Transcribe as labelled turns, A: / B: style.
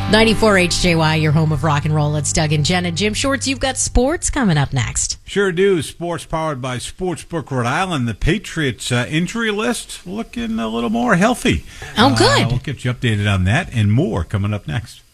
A: 94 HJY, your home of rock and roll. It's Doug and Jenna. Jim Shorts, you've got sports coming up next.
B: Sure do. Sports powered by Sportsbook Rhode Island. The Patriots injury list looking a little more healthy.
A: Oh, good.
B: We'll get you updated on that and more coming up next.